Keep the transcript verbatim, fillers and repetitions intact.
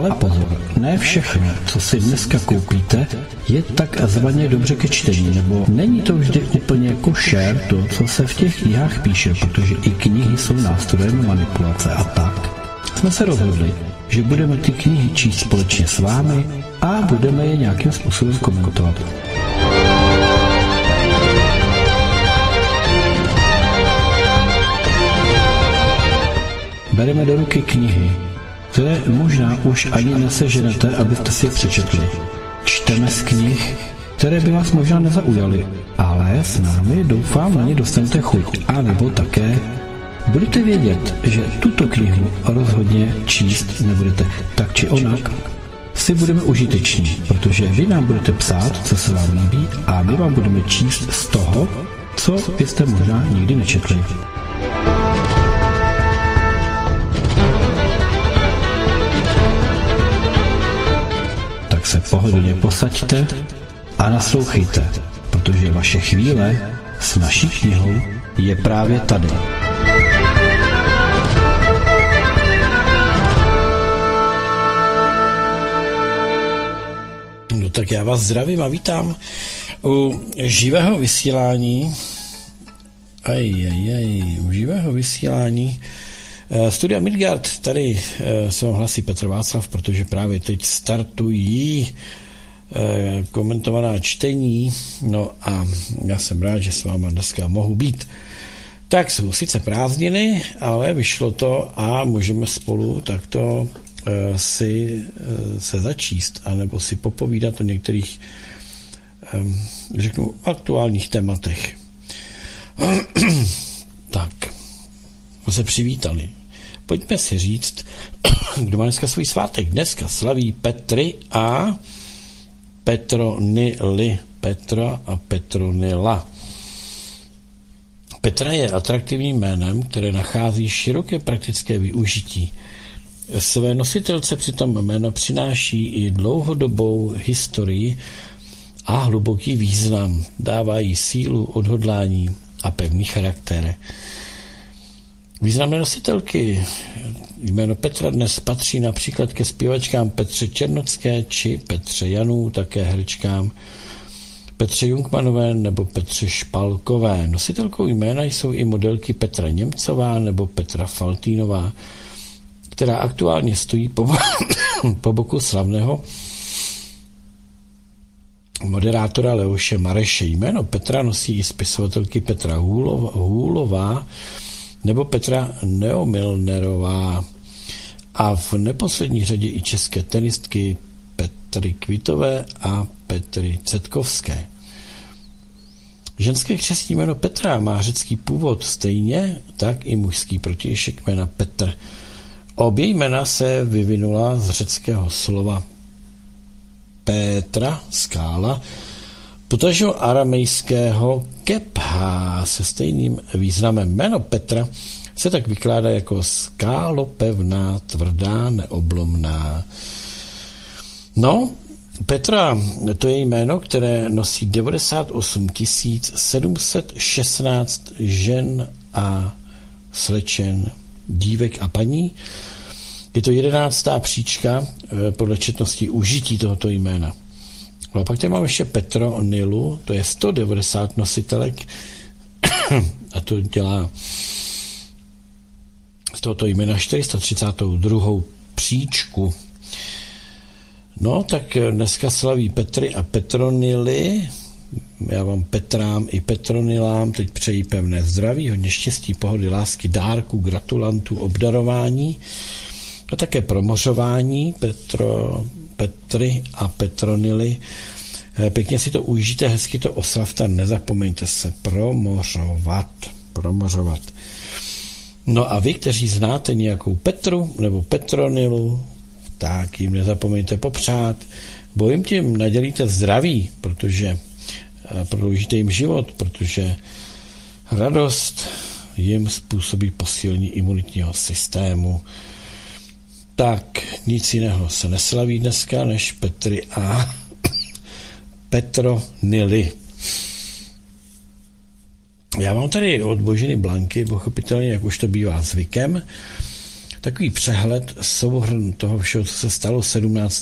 Ale pozor, ne všechno, co si dneska koupíte, je takzvaně dobře ke čtení, nebo není to vždy úplně košer to, co se v těch knihách píše, protože i knihy jsou nástrojem manipulace a tak. Jsme se rozhodli, že budeme ty knihy číst společně s vámi a budeme je nějakým způsobem komentovat. Bereme do ruky knihy, které možná už ani neseženete, abyste si je přečetli. Čteme z knih, které by vás možná nezaujaly, ale s námi doufám na ně dostanete chuť. A nebo také budete vědět, že tuto knihu rozhodně číst nebudete. Tak či onak si budeme užiteční, protože vy nám budete psát, co se vám líbí, a my vám budeme číst z toho, co byste možná nikdy nečetli. Tak se pohodlně posaďte a naslouchejte, protože vaše chvíle s naší knihou je právě tady. No tak já vás zdravím a vítám u živého vysílání. Aj, aj, aj, u živého vysílání Studia Midgard, tady se vám hlasí Petr Václav, protože právě teď startují komentovaná čtení, no a já jsem rád, že s váma dneska mohu být. Tak jsou sice prázdniny, ale vyšlo to a můžeme spolu takto si se začíst, anebo si popovídat o některých, řeknu, aktuálních tématech. Tak, jsme se přivítali. Pojďme si říct, kdo má dneska svůj svátek. Dneska slaví Petry a Petronily. Petra a Petronila. Petra je atraktivním jménem, které nachází široké praktické využití. Své nositelce přitom jméno přináší i dlouhodobou historii a hluboký význam. Dává jí sílu, odhodlání a pevný charakter. Významné nositelky jméno Petra dnes patří například ke zpěvačkám Petře Černocké či Petře Janů, také herečkám Petře Jungmanové nebo Petře Špalkové. Nositelkou jména jsou i modelky Petra Němcová nebo Petra Faltýnová, která aktuálně stojí po, po boku slavného moderátora Leoše Mareše. Jméno Petra nosí i spisovatelky Petra Hůlová nebo Petra Neomilnerová a v neposlední řadě i české tenistky Petry Kvitové a Petry Cetkovské. Ženské křestní jméno Petra má řecký původ, stejně tak i mužský protějšek jména Petr. Obě jména se vyvinula z řeckého slova Pétra, skála, potažmo aramejského kepha se stejným významem. Jméno Petra se tak vykládá jako skálopevná, tvrdá, neoblomná. No, Petra, to je jméno, které nosí devadesát osm tisíc sedm set šestnáct žen a slečen, dívek a paní. Je to jedenáctá příčka podle četnosti užití tohoto jména. A pak tady mám ještě Petronilu, to je sto devadesát nositelek a to dělá z tohoto jména čtyři sta třicet dva příčku. No, tak dneska slaví Petry a Petronily. Já vám Petrám i Petronilám teď přeji pevné zdraví, hodně štěstí, pohody, lásky, dárku, gratulantů, obdarování a také promořování Petro, Petry a Petronily. Pěkně si to užijte, hezky to oslavte, nezapomeňte se promořovat. Promořovat. No a vy, kteří znáte nějakou Petru nebo Petronilu, tak jim nezapomeňte popřát, bo jim tím nadělíte zdraví, protože prodloužíte jim život, protože radost jim způsobí posílení imunitního systému. Tak, nic jiného se neslaví dneska, než Petry a Petronily. Já mám tady od Boženy Blanky, pochopitelně, jak už to bývá zvykem, takový přehled, souhrn toho všeho, co se stalo sedmnáctého